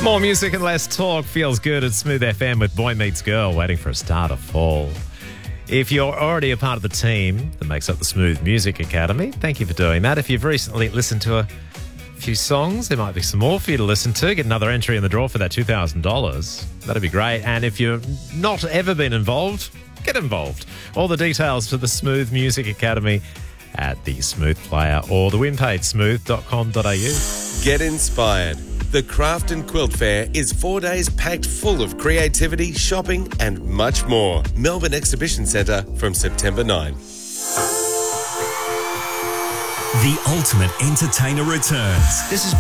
More music and less talk feels good at Smooth FM with Boy Meets Girl, waiting for a star to fall. If you're already a part of the team that makes up the Smooth Music Academy, thank you for doing that. If you've recently listened to a few songs, there might be some more for you to listen to. Get another entry in the draw for that $2,000. That'd be great. And if you've not ever been involved, get involved. All the details for the Smooth Music Academy at the Smooth Player or the win page, smooth.com.au. Get inspired. The Craft and Quilt Fair is 4 days packed full of creativity, shopping and much more. Melbourne Exhibition Centre from September 9. The ultimate entertainer returns. This is